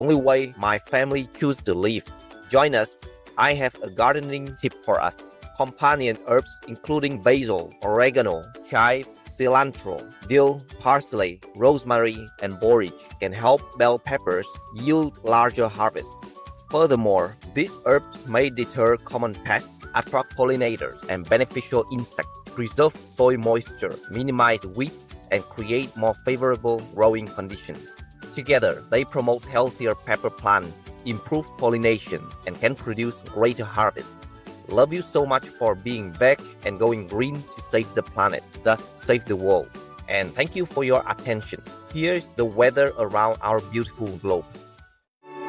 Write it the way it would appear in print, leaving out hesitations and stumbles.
only way my family choose to live. Join us. I have a gardening tip for us. Companion herbs including basil, oregano, chive, cilantro, dill, parsley, rosemary, and borage can help bell peppers yield larger harvests. Furthermore, these herbs may deter common pests, attract pollinators and beneficial insects, preserve soil moisture, minimize weeds, and create more favorable growing conditions. Together, they promote healthier pepper plants, improve pollination, and can produce greater harvests. Love you so much for being veg and going green to save the planet, thus save the world. And thank you for your attention. Here's the weather around our beautiful globe.